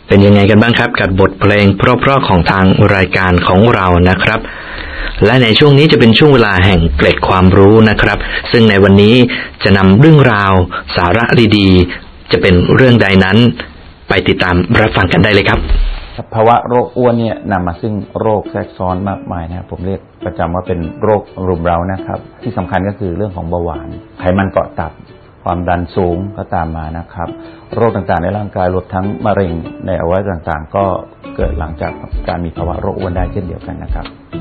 เป็นยังไงกันบ้างครับกับบทเพลงเพราะๆของทางรายการของเรานะครับและในช่วงนี้จะเป็นช่วงเวลาแห่งเกร็ดความรู้นะครับซึ่งในวันนี้จะนำเรื่องราวสาระดีๆจะเป็นเรื่องใดนั้นไปติดตามรับฟังกันได้เลยครับภาวะโรคอ้วนเนี่ยนำมาซึ่งโรคแทรกซ้อนมากมายนะครับผมเรียกประจำว่าเป็นโรครุมเร้านะครับที่สำคัญก็คือเรื่องของเบาหวานไขมันเกาะตับความดันสูงก็ตามมานะครับโรคต่างๆในร่างกายรวมทั้งมะเร็งในอวัยวะต่างๆก็เกิดหลังจากการมีภาวะโรคอ้วนได้เช่นเดียวกันนะครับ